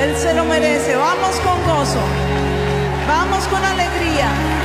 Él se lo merece. Vamos con gozo. Vamos con alegría.